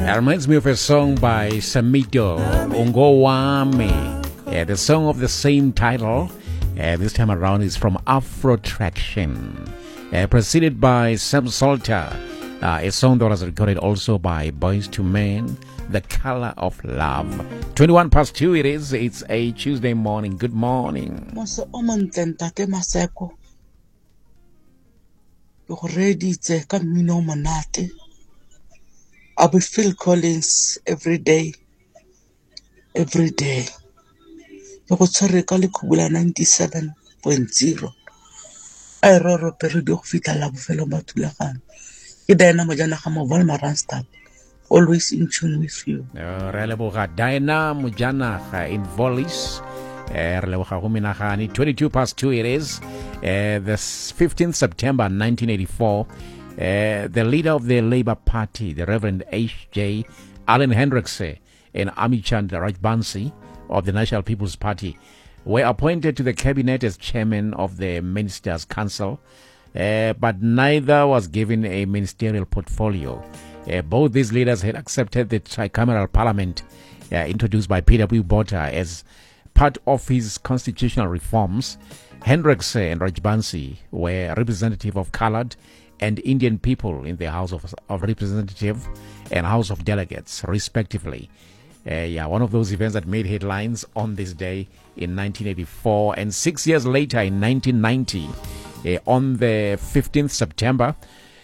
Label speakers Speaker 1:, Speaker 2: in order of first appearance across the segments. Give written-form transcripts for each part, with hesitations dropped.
Speaker 1: That reminds me of a song by Samido, Ungo Wame. The song of the same title, this time around, is from Afro Traction, preceded by Sam Salter, a song that was recorded also by Boys to Men, The Color of Love. 21 past 2 it is. It's a Tuesday morning. Good morning.
Speaker 2: Moso o montle Ntate Maseko. Yo ready tse ka mmino o monate. I'll be Phil Collins every day. Every day. Yo go tshwere ka lekhubu 97.0. A re ro pero di go fitla la bofelo ba thulagano. Ke Diana Mojana ga mo Volma Randstad. Always in tune with you.
Speaker 1: Releboga Diana Mojana in Volis. 22 past 2 it is. The 15th September 1984. The leader of the Labour Party, the Reverend H.J. Allen Hendrikse and Amichand Rajbansi of the National People's Party were appointed to the cabinet as chairman of the Ministers' Council, but neither was given a ministerial portfolio. Both these leaders had accepted the tricameral parliament introduced by P.W. Botha as part of his constitutional reforms. Hendrikse and Rajbansi were representative of colored and Indian people in the House of Representatives and House of Delegates, respectively. One of those events that made headlines on this day in 1984. And 6 years later, in 1990, on the 15th September,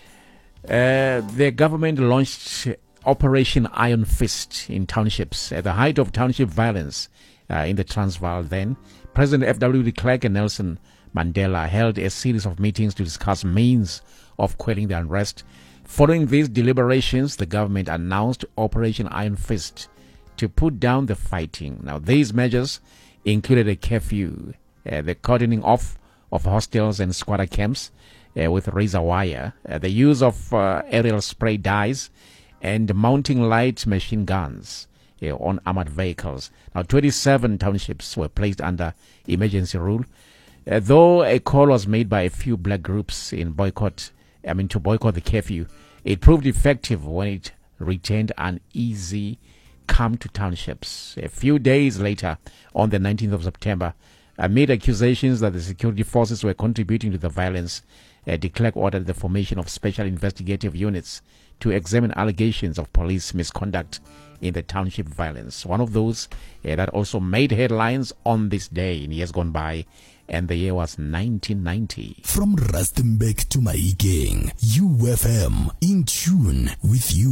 Speaker 1: the government launched Operation Iron Fist in townships. At the height of township violence in the Transvaal then, President F.W. de Klerk and Nelson Mandela held a series of meetings to discuss means of quelling the unrest. Following these deliberations, the government announced Operation Iron Fist to put down the fighting. Now, these measures included a curfew, the cordoning off of hostels and squatter camps with razor wire, the use of aerial spray dyes, and mounting light machine guns on armored vehicles. Now, 27 townships were placed under emergency rule. Though a call was made by a few black groups to boycott the curfew, it proved effective when it retained an easy come to townships. A few days later, on the 19th of September, amid accusations that the security forces were contributing to the violence, de Klerk ordered the formation of special investigative units to examine allegations of police misconduct in the township violence. One of those that also made headlines on this day in years gone by, and the year was 1990.
Speaker 3: From Rustenburg to Mahikeng, UFM, in tune with you.